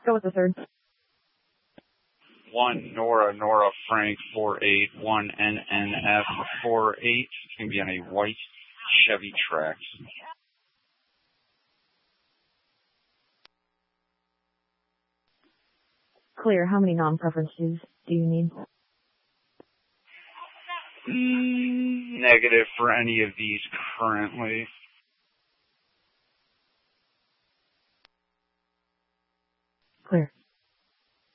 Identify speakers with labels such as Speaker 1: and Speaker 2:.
Speaker 1: go with the third.
Speaker 2: 1 Nora Frank 48, 1 NNF 48. It's going to be on a white Chevy Trax.
Speaker 1: Clear. How many non-preferences do you need?
Speaker 2: Negative for any of these currently.
Speaker 1: Clear.